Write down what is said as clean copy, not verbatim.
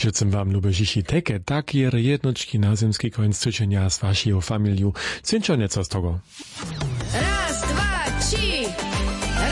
Žicem wam lubežiši teke, tak je jednočki na zemski koniec cvičenia s vašou familiou. Cvinčo neco z toho. Raz, dwa, trzy.